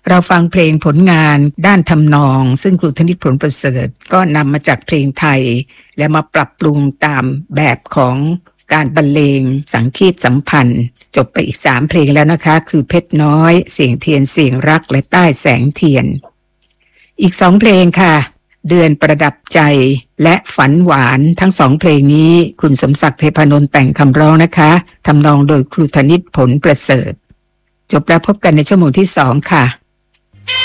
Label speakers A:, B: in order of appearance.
A: เราฟังเพลงผลงานด้านทำนองซึ่งครูธนิตผลประเสริฐก็นำมาจากเพลงไทยและมาปรับปรุงตามแบบของการบรรเลงสังคีตสัมพันธ์จบไปอีก3เพลงแล้วนะคะคือเพชรน้อยเสียงเทียนเสียงรักและใต้แสงเทียนอีก2เพลงค่ะเดือนประดับใจและฝันหวานทั้ง2เพลงนี้คุณสมศักดิ์เทพานนท์แต่งคำร้องนะคะทำนองโดยครูธนิตผลประเสริฐจบแล้วพบกันในชั่วโมงที่2ค่ะ